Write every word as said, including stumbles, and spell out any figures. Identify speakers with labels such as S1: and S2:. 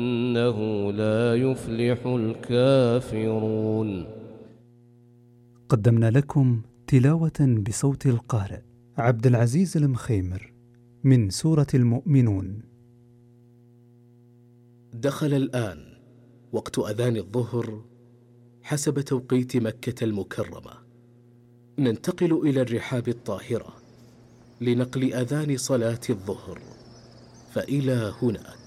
S1: إنه لا يفلح الكافرون.
S2: قدمنا لكم تلاوة بصوت القارئ عبد العزيز المخيمر من سورة المؤمنون.
S3: دخل الآن وقت أذان الظهر حسب توقيت مكة المكرمة. ننتقل إلى الرحاب الطاهرة لنقل أذان صلاة الظهر، فإلى هناك.